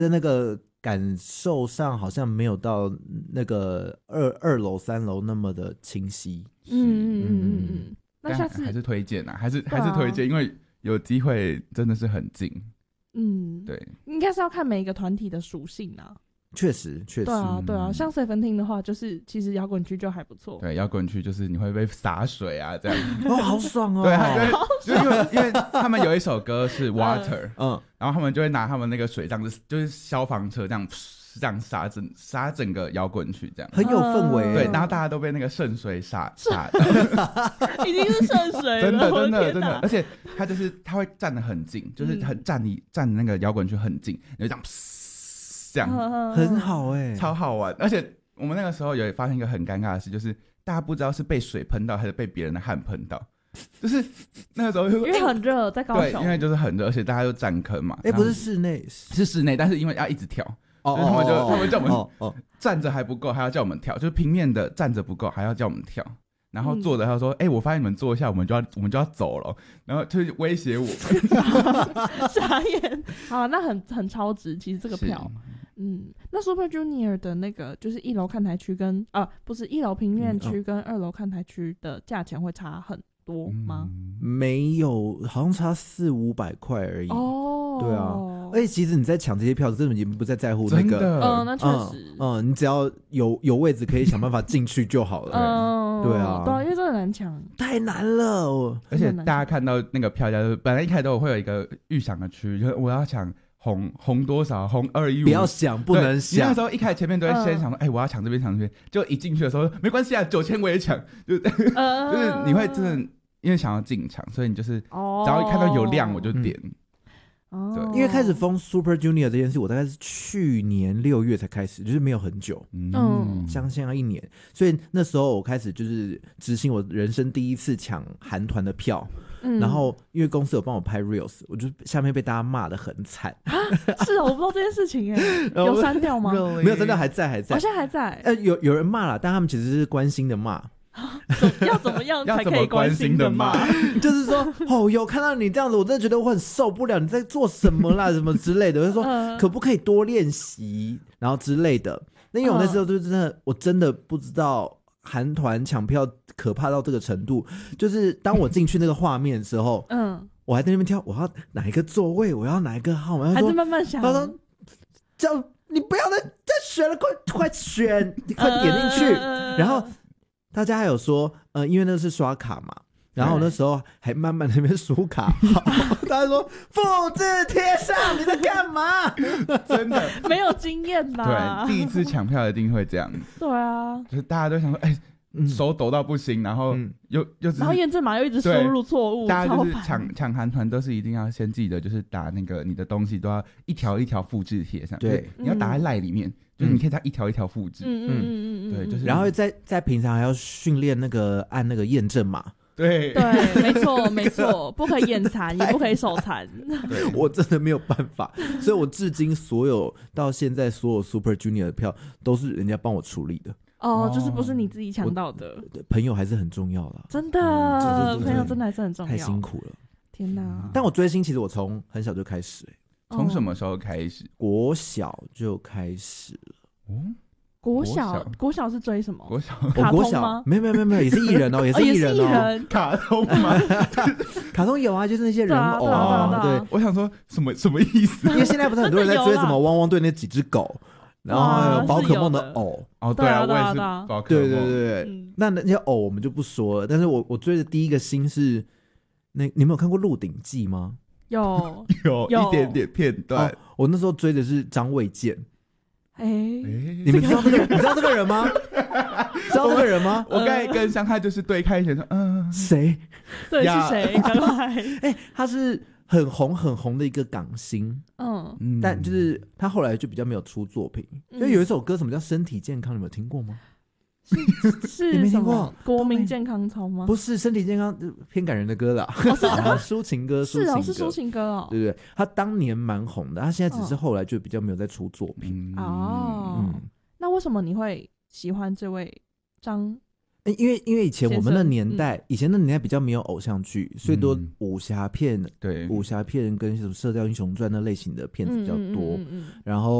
在那个感受上好像没有到那个二楼3楼那么的清晰。 那下次还是推荐啊，还是推荐，因为有机会真的是很近。对， 应该是要看每一个团体的属性啊。 确实， 对啊，像 Seventeen 的话，就是其实摇滚区就还不错。 对，摇滚区就是你会被洒水啊，这样好爽哦。 对，就因为他们有一首歌是 Water，然后他们就会拿他们那个水这样子，就是消防车这样洒整个摇滚区，这样很有氛围。 对，然后大家都被那个圣水洒已经是圣水了， 真的，而且他会站得很近，就是很站那个摇滚区很近，你就这样。这样很好超好玩。而且我们那个时候有发现一个很尴尬的事，就是大家不知道是被水喷到还是被别人的汗喷到，就是那个时候因为很热，在高雄， 对，因为就是很热，而且大家都占坑嘛。 不是室内， 是室内，但是因为要一直跳，所以他们叫我们站着还不够，还要叫我们跳，就是平面的站着不够，还要叫我们跳。然后坐着他说：“我发现你们坐一下，我们就要走了。”然后就是威胁我们， 傻眼。好，那很超值，其实这个票。那 Super Junior 的那个就是1楼看台区跟不是1楼平面区跟2楼看台区的价钱会差很多吗？ 没有，好像差400-500块而已。对啊，而且其实你在抢这些票，根本已经不在乎那个， 那确实， 你只要有位置可以想办法进去就好了。对啊， 因为真的难抢， 太难了。 而且大家看到那个票价，本来一开始都会有一个预想的区，就是我要抢红多少，红215， 不要想，不能想。 你那时候一开始前面都会先想说，我要抢这边，抢这边，就一进去的时候没关系啊，9000我也抢，就是你会真的因为想要进场，所以你就是只要一看到有亮我就点。 对，因为开始封 Super Junior 这件事，我大概是去年6月才开始，就是没有很久，将近要1年，所以那时候我开始就是执行我人生第一次抢韩团的票。然后因为公司有帮我拍 reels， 我就下面被大家骂得很惨。 是我不知道这件事情有删掉吗？ 没有删掉，还在。 好像还在。 有人骂了，但他们其实是关心的骂。 要怎么样才可以关心的骂？ 就是说，有看到你这样子，我真的觉得我很受不了。你在做什么啦？什么之类的，就说可不可以多练习，然后之类的。那因为我那时候就我真的不知道韩团抢票可怕到这个程度，就是当我进去那个画面的时候，我还在那边挑，我要哪一个座位，我要哪一个号码， 还是慢慢想。 他说：“叫你不要再选了，快选，你快点进去。”然后大家还有说，因为那是刷卡嘛，然后那时候还慢慢在那边输卡，大家说复制贴上，你在干嘛？ 真的没有经验吧？ 对，第一次抢票一定会这样。 对啊， 就是大家都想说，手抖到不行，然后然后验证码又一直输入错误， 大家就是抢韩团都是一定要先记得，就是打那个你的东西都要一条一条复制贴上，对，你要打在赖里面，就是你可以它一条一条复制，对，就是然后在平常还要训练那个按那个验证码。 对， 没错，不可以眼残，也不可以手残。 我真的没有办法，所以我至今到现在所有 Super Junior 的票都是人家帮我处理的。 就是不是你自己抢到的。 朋友还是很重要啦， 真的，朋友真的还是很重要。 太辛苦了， 天哪！ 但我追星其实我从很小就开始， 从什么时候开始？ 国小就开始了。 国小是追什么？ 卡通吗？没有，也是艺人哦，也是艺人哦。 卡通吗？ 卡通有啊，就是那些人偶对， 我想说什么意思？ 因为现在不是很多人在追什么汪汪队那几只狗。然后还有宝可梦的偶对啊，我也是宝可梦。 对，那些偶我们就不说了。但是我追的第一个星是你们有看过《鹿鼎记》吗？ 有一点点片段。 我那时候追的是张卫健。 你们知道这个人吗？知道这个人吗？ 我刚才跟香泰就是对开一点说， 谁？ 对，是谁？ 他是很红的一个港星，但就是他后来就比较没有出作品。就有一首歌什么叫身体健康，你们有听过吗？ 是你没听过国民健康操吗？ 不是，身体健康偏感人的歌啦，抒情歌， 是抒情歌哦。 对，他当年蛮红的，他现在只是后来就比较没有在出作品。 那为什么你会喜欢这位张因为以前我们的年代，以前的年代比较没有偶像剧，所以多武侠片， 对， 武侠片跟什么《射雕英雄传》那类型的片子比较多。然后